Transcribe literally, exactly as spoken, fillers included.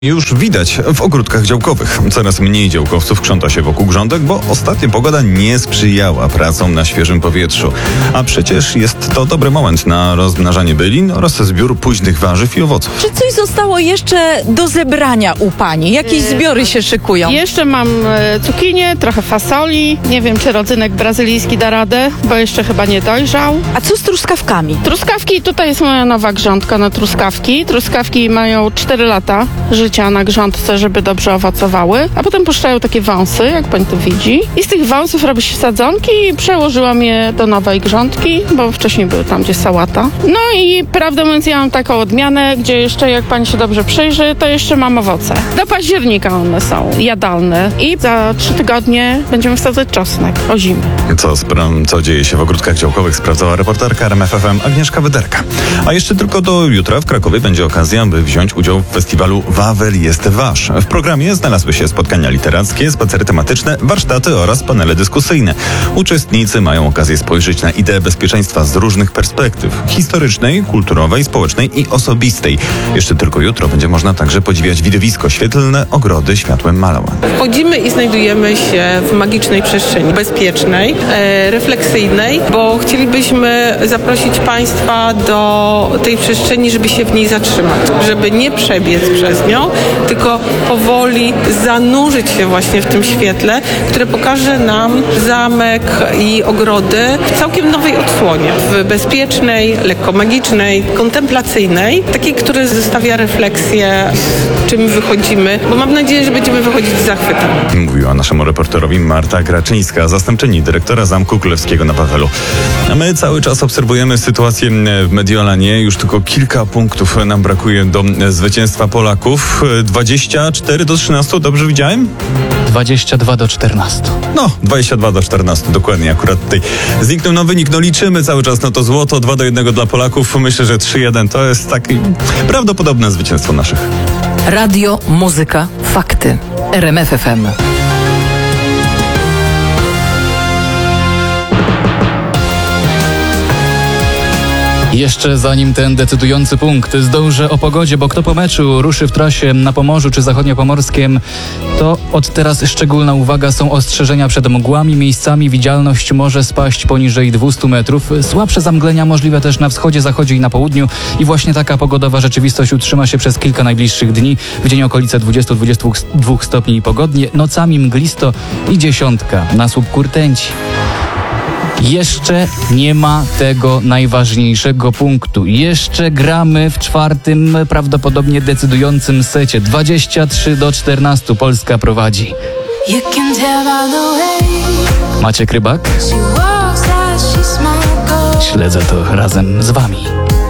Już widać w ogródkach działkowych. Coraz mniej działkowców krząta się wokół grządek, bo ostatnia pogoda nie sprzyjała pracom na świeżym powietrzu. A przecież jest to dobry moment na rozmnażanie bylin oraz zbiór późnych warzyw i owoców. Czy coś zostało jeszcze do zebrania u pani? Jakieś zbiory się szykują? Jeszcze mam e, cukinię, trochę fasoli. Nie wiem, czy rodzynek brazylijski da radę, bo jeszcze chyba nie dojrzał. A co z truskawkami? Truskawki, tutaj jest moja nowa grządka na truskawki. Truskawki mają cztery lata życia na grządce, żeby dobrze owocowały, a potem puszczają takie wąsy, jak pani tu widzi. I z tych wąsów robi się sadzonki i przełożyłam je do nowej grządki, bo wcześniej były tam, gdzie sałata. No i prawdę mówiąc, ja mam taką odmianę, gdzie jeszcze, jak pani się dobrze przyjrzy, to jeszcze mam owoce. Do października one są jadalne i za trzy tygodnie będziemy wsadzać czosnek o zimę. Co, spra- co dzieje się w ogródkach działkowych, sprawdzała reporterka R M F F M Agnieszka Wyderka. A jeszcze tylko do jutra w Krakowie będzie okazja, by wziąć udział w festiwalu Wawel jest wasz. W programie znalazły się spotkania literackie, spacery tematyczne, warsztaty oraz panele dyskusyjne. Uczestnicy mają okazję spojrzeć na ideę bezpieczeństwa z różnych perspektyw: historycznej, kulturowej, społecznej i osobistej. Jeszcze tylko jutro będzie można także podziwiać widowisko świetlne, ogrody światłem Malowa. Wchodzimy i znajdujemy się w magicznej przestrzeni, bezpiecznej, e, refleksyjnej, bo chcielibyśmy zaprosić Państwa do tej przestrzeni, żeby się w niej zatrzymać, żeby nie przebiec przez nią, tylko powoli zanurzyć się właśnie w tym świetle, które pokaże nam zamek i ogrody w całkiem nowej odsłonie. W bezpiecznej, lekko magicznej, kontemplacyjnej, takiej, która zostawia refleksję, z czym wychodzimy, bo mam nadzieję, że będziemy wychodzić z zachwytem. Mówiła naszemu reporterowi Marta Graczyńska, zastępczyni dyrektora Zamku Królewskiego na Wawelu. A my cały czas obserwujemy sytuację w Mediolanie. Już tylko kilka punktów nam brakuje do zwycięstwa Polaków. dwadzieścia cztery do trzynastu, dobrze widziałem? dwadzieścia dwa do czternastu. No, dwadzieścia dwa do czternastu, dokładnie, akurat tutaj zniknął nam wynik. No liczymy cały czas na to złoto, dwa do jednego dla Polaków. Myślę, że trzy jeden to jest takie prawdopodobne zwycięstwo naszych. Radio, muzyka, fakty. R M F F M. Jeszcze zanim ten decydujący punkt zdążę o pogodzie, bo kto po meczu ruszy w trasie na Pomorzu czy zachodniopomorskim, to od teraz szczególna uwaga, są ostrzeżenia przed mgłami. Miejscami widzialność może spaść poniżej dwieście metrów. Słabsze zamglenia możliwe też na wschodzie, zachodzie i na południu. I właśnie taka pogodowa rzeczywistość utrzyma się przez kilka najbliższych dni. W dzień okolice dwadzieścia do dwudziestu dwóch stopni i pogodnie. Nocami mglisto i dziesiątka na słupku rtęci. Jeszcze nie ma tego najważniejszego punktu. Jeszcze gramy w czwartym, prawdopodobnie decydującym secie. dwadzieścia trzy do czternastu Polska prowadzi. Maciek Rybak. Śledzę to razem z wami.